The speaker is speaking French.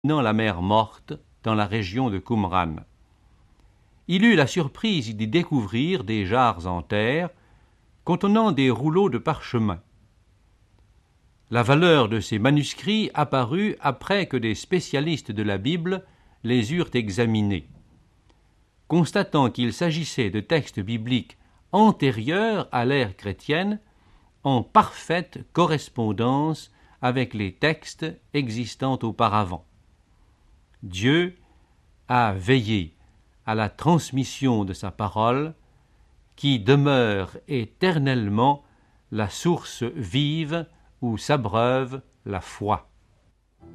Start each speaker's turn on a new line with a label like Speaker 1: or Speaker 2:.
Speaker 1: la mer Morte dans la région de Qumran. Il eut la surprise d'y découvrir des jarres en terre contenant des rouleaux de parchemin. La valeur de ces manuscrits apparut après que des spécialistes de la Bible les eurent examinés. Constatant qu'il s'agissait de textes bibliques antérieurs à l'ère chrétienne, en parfaite correspondance avec les textes existant auparavant. Dieu a veillé à la transmission de sa parole, qui demeure éternellement la source vive où s'abreuve la foi.